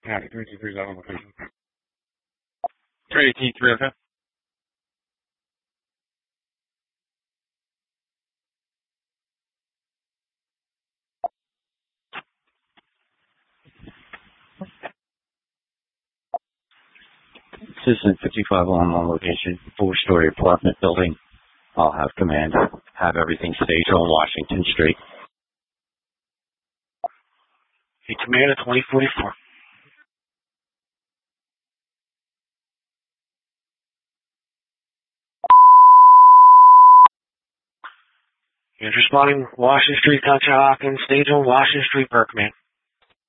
Yeah, 323 is out on location. 383, okay. Citizen 55 on location, 4-story apartment building. I'll have command, have everything staged on Washington Street. Hey, command at 2044. You're responding Washington Street, Conshohocken, stage on Washington Street, Berkman.